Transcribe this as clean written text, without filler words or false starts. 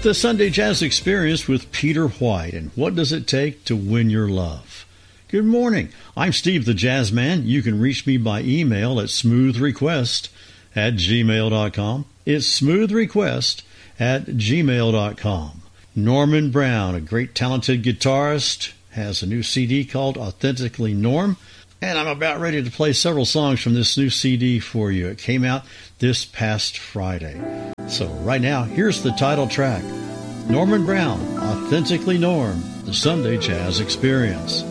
The Sunday Jazz Experience with Peter White, and what does it take to win your love? Good morning. I'm Steve the Jazz Man. You can reach me by email at smoothrequest@gmail.com. It's smoothrequest@gmail.com. Norman Brown, a great talented guitarist, has a new CD called Authentically Norm, and I'm about ready to play several songs from this new CD for you. It came out this past Friday. So right now, here's the title track. Norman Brown, Authentically Norm, the Sunday Jazz Experience.